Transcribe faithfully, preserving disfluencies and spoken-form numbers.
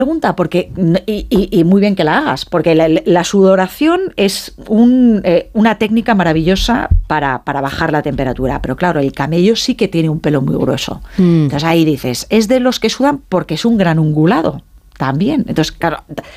Pregunta, porque y, y, y muy bien que la hagas, porque la, la sudoración es un, eh, una técnica maravillosa para, para bajar la temperatura, pero claro, el camello sí que tiene un pelo muy grueso. Mm. Entonces ahí dices, es de los que sudan porque es un gran ungulado también. Entonces, claro,